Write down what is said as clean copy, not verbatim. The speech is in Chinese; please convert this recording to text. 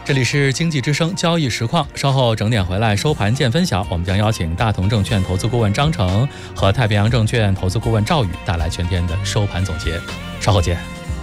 这里是经济之声交易实况，稍后整点回来收盘见分晓。我们将邀请大同证券投资顾问张成和太平洋证券投资顾问赵宇带来全天的收盘总结。稍后见。